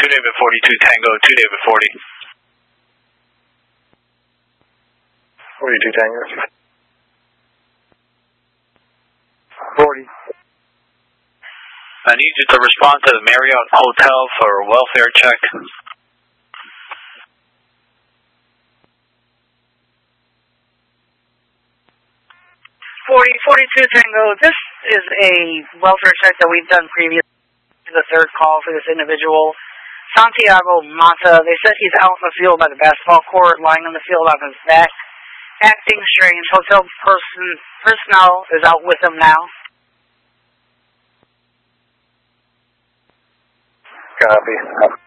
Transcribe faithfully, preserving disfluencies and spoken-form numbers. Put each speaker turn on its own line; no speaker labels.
two David forty-two Tango, two David forty.
forty-two Tango. forty.
I need you to respond to the Marriott Hotel for a welfare check.
forty, forty-two Tango, this is a welfare check that we've done previous to the third call for this individual. Santiago Mata, they said he's out in the field by the basketball court, lying on the field on his back, acting strange. Hotel person personnel is out with him now.
Copy.